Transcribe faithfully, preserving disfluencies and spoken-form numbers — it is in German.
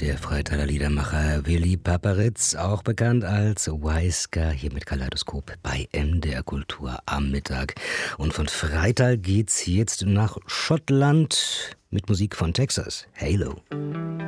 Der Freitaler Liedermacher Willi Paparitz, auch bekannt als Wiska, hier mit Kaleidoskop bei M D R Kultur am Mittag. Und von Freital geht's jetzt nach Schottland mit Musik von Texas. Halo.